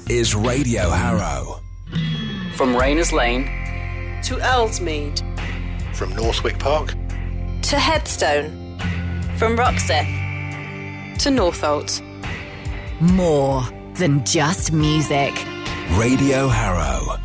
is Radio Harrow. From Rayners Lane to Ellesmead, from Northwick Park to Headstone, from Roxeth to Northolt. More than just music. Radio Harrow.